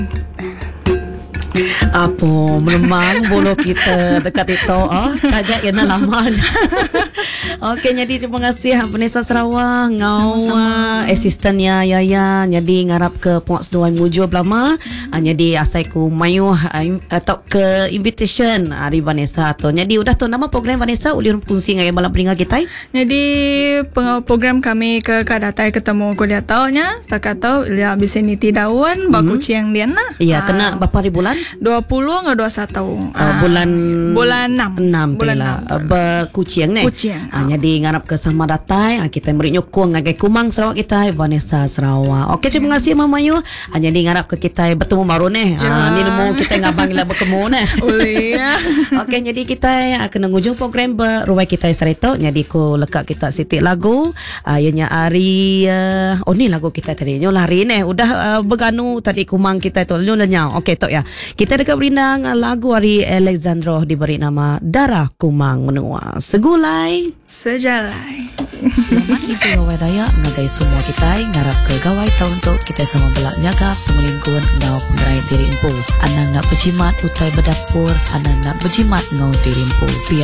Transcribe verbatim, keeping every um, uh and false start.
Apa memang bulu kita dekat itu ah kagak yana lama aja. Okey, jadi terima kasih Vanessa Sarawak ngau asistennya Yaya jadi ngarap ke Puak Seduai Mujo belama. Jadi asai ku mayu atau ke invitation dari Vanessa tu. Jadi udah tu nama program Vanessa uli kongsi ngai balap beringa kita. Jadi program kami ke kadatai ketemu kuliah tahunnya setakat tahu ya bisa niti daun baku Mhm. ciang dia nah. Iya, kena berapa hari bulan? dua puluh atau dua puluh satu. Uh, bulan bulan enam. enam Bulan lah enam. berkuciang ni. Kuciang. Ah, jadi ngarap ke sama datai, ah, kita beri nyokong ngagai kumang Sarawak kita Vanessa Sarawak. Okey, terima kasih Mama Yu. Ah, jadi ngarap ke kita bertemu baru ni. Ah, ni nemu kita ngabang lah bertemu ni. Boleh ya. Okey, jadi kita akan ngujung program beruai kita serita. Jadi ku lekat kita sitik lagu. Ah, ianya hari uh, oh ni lagu kita tadi. Nyo lari ni udah uh, berganu tadi kumang kita tu. Nyo lenyau. Okey tok ya. Kita dekat berindang uh, lagu hari Alexandro diberi nama Darah Kumang Menua. Segulai Sejalai. Selamat Ibu Gawai Dayak ngagai semua kita ngarap ke gawai tahun untuk kita sama belak nyaga pemelingkun ngau pengerai diri empu. Anang nak berjimat utai berdapur, anang nak berjimat ngau diri empu.